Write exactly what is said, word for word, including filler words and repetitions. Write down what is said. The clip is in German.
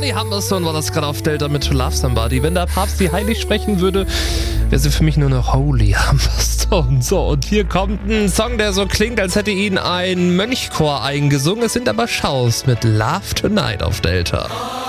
Holly Humberstone war das gerade auf Delta mit To Love Somebody. Wenn der Papst sie heilig sprechen würde, wäre sie für mich nur noch Holy Humberstone. So, und hier kommt ein Song, der so klingt, als hätte ihn ein Mönchchor eingesungen. Es sind aber Schaus mit Love Tonight auf Delta.